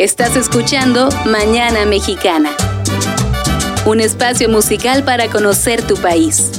Estás escuchando Mañana Mexicana, un espacio musical para conocer tu país.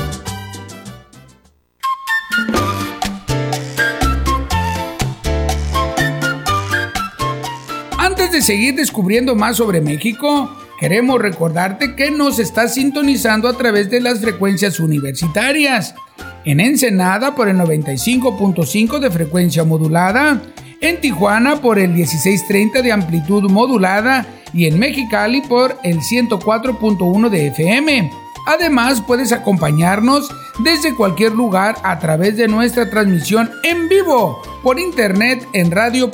Antes de seguir descubriendo más sobre México, queremos recordarte que nos estás sintonizando a través de las frecuencias universitarias. En Ensenada por el 95.5 de frecuencia modulada, en Tijuana por el 1630 de amplitud modulada y en Mexicali por el 104.1 de FM. Además, puedes acompañarnos desde cualquier lugar a través de nuestra transmisión en vivo por internet en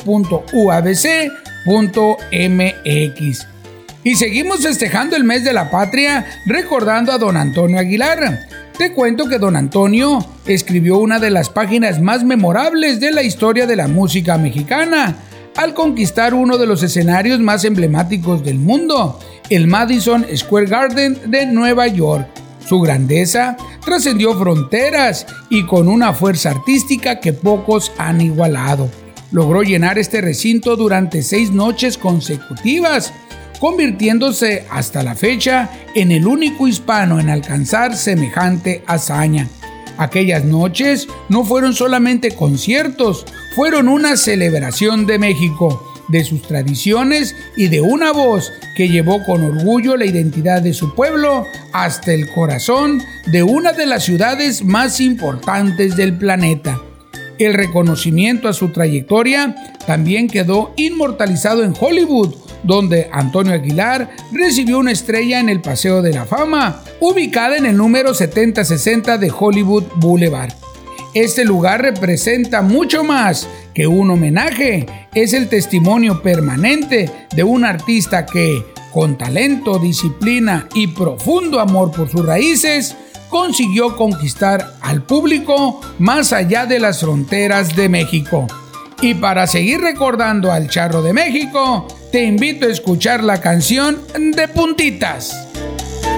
radio.uabc.mx. Y seguimos festejando el mes de la patria recordando a don Antonio Aguilar. Te cuento que don Antonio escribió una de las páginas más memorables de la historia de la música mexicana, al conquistar uno de los escenarios más emblemáticos del mundo, el Madison Square Garden de Nueva York. Su grandeza trascendió fronteras y con una fuerza artística que pocos han igualado. Logró llenar este recinto durante 6 noches consecutivas, convirtiéndose hasta la fecha en el único hispano en alcanzar semejante hazaña. Aquellas noches no fueron solamente conciertos, fueron una celebración de México, de sus tradiciones y de una voz que llevó con orgullo la identidad de su pueblo hasta el corazón de una de las ciudades más importantes del planeta. El reconocimiento a su trayectoria también quedó inmortalizado en Hollywood, donde Antonio Aguilar recibió una estrella en el Paseo de la Fama, ubicada en el número 7060 de Hollywood Boulevard. Este lugar representa mucho más que un homenaje, es el testimonio permanente de un artista que, con talento, disciplina y profundo amor por sus raíces, consiguió conquistar al público más allá de las fronteras de México. Y para seguir recordando al Charro de México, te invito a escuchar la canción de Puntitas.